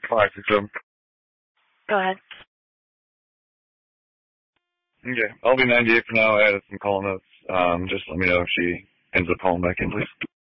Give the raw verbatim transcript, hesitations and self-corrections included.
five six seven. Go ahead. Okay, I'll be ninety-eight for now. I added some call notes. Um, just let me know if she ends up calling back in, please.